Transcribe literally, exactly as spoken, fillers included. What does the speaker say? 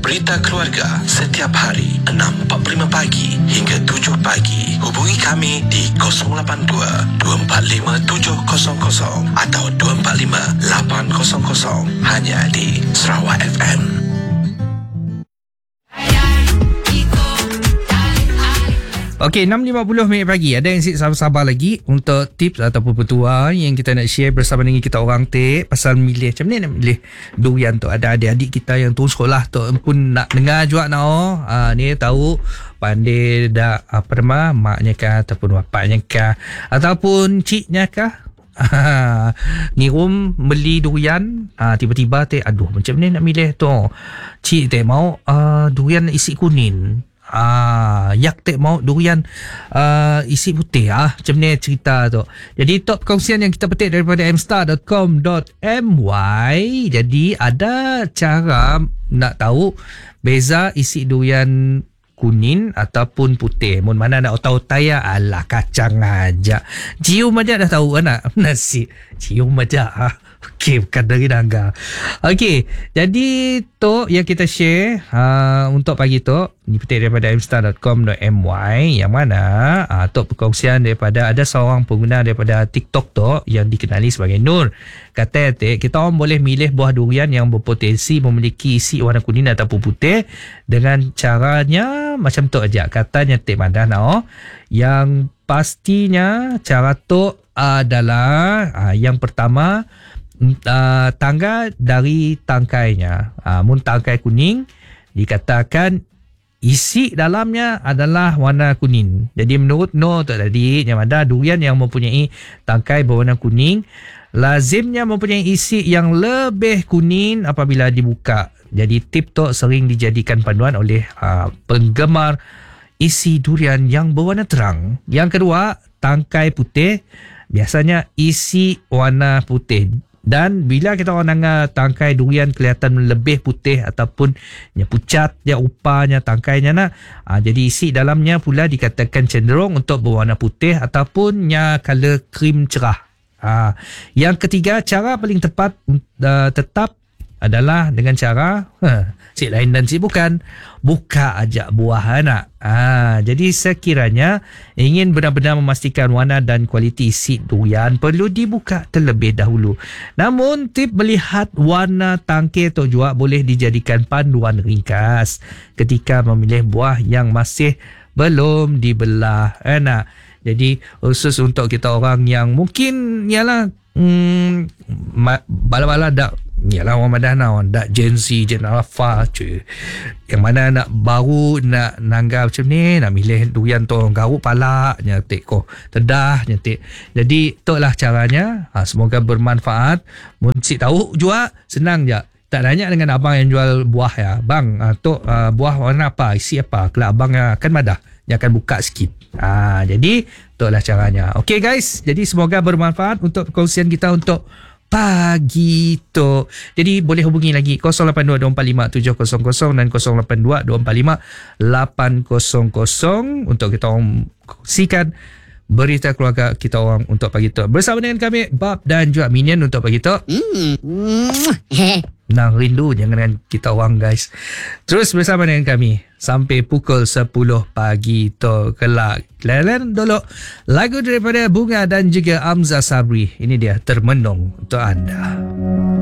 Berita Keluarga setiap hari enam empat puluh lima pagi hingga tujuh pagi. Hubungi kami di kosong lapan dua dua empat lima tujuh kosong kosong atau dua empat lima lapan kosong kosong hanya di Sarawak F M. Okey, enam lima puluh minit pagi. Ada yang sabar-sabar lagi untuk tips ataupun petua yang kita nak share bersama dengan kita orang Tik pasal milih. Macam mana nak milih durian tu? Ada adik-adik kita yang turun sekolah tu pun nak dengar juga nak oh. Ha, ni tahu pandai dah apa nama maknya kah ataupun bapaknya kah ataupun ciknya kah. Ngirum beli durian, ha, tiba-tiba Tik, aduh macam mana nak milih tu? Cik Tik mau uh, durian isi kuning. Ah, yak Tik mau durian uh, isi putih ah. Macam ni cerita tu. Jadi top perkongsian yang kita petik daripada m star dot com dot m y. Jadi ada cara nak tahu beza isi durian kuning ataupun putih. Mun mana nak otak-otak ya, alah kacang aja. Cium aja dah tahu anak nasi. Cium aja ah. Okey, bukan dari nangga. Okey, jadi tu yang kita share uh, untuk pagi tu dipetik daripada m star dot com dot m y yang mana uh, tu perkongsian daripada ada seorang pengguna daripada TikTok tu yang dikenali sebagai Nur. Kata Tik, kita orang boleh milih buah durian yang berpotensi memiliki isi warna kuning ataupun putih dengan caranya macam tu aja. Katanya Tik Madan oh, yang pastinya cara tu adalah uh, yang pertama Uh, tangga dari tangkainya. Uh, mun tangkai kuning dikatakan isi dalamnya adalah warna kuning. Jadi menurut No tu tadi yang ada durian yang mempunyai tangkai berwarna kuning lazimnya mempunyai isi yang lebih kuning apabila dibuka. Jadi tip tu sering dijadikan panduan oleh uh, penggemar isi durian yang berwarna terang. Yang kedua, tangkai putih biasanya isi warna putih. Dan bila kita orang dengar tangkai durian kelihatan lebih putih ataupun nya pucat ya upanya tangkainya nak, ha, jadi isi dalamnya pula dikatakan cenderung untuk berwarna putih ataupun nya color krim cerah. Ha, yang ketiga, cara paling tepat uh, tetap adalah dengan cara huh, si lain dan si bukan buka aja buah anak. Ah, jadi sekiranya ingin benar-benar memastikan warna dan kualiti isi durian perlu dibuka terlebih dahulu. Namun tip melihat warna tangkai tu juga boleh dijadikan panduan ringkas ketika memilih buah yang masih belum dibelah anak. Jadi khusus untuk kita orang yang mungkin ialah hmm, bala-bala dak yalah orang Madana orang dak Gen Z, Gen Alpha cuy. Yang mana nak baru nak nangga macam ni, nak milih durian tu orang garuk palak nyetik ko tedah nyetik. Jadi itulah caranya. Ha, semoga bermanfaat. Mun si tahu juga senang je. Tak tanya dengan abang yang jual buah ya. Bang, uh, tu uh, buah warna apa? Isi apa? Kalau abang uh, kan madah, dia akan buka sikit. Ha, jadi itulah caranya. Okey guys, jadi semoga bermanfaat untuk perkongsian kita untuk pagi tu. Jadi boleh hubungi lagi kosong lapan dua dua empat lima tujuh kosong kosong dan kosong lapan dua dua empat lima lapan kosong kosong untuk kita orang kongsikan berita keluarga kita orang untuk pagi tu. Bersama dengan kami Bob dan juga Minion untuk pagi tu. Nah, rindu jangan kita orang guys. Terus bersama dengan kami sampai pukul sepuluh pagi tu kelak. Lain dulu lagu daripada Bunga dan juga Amza Sabri. Ini dia Termenung untuk anda.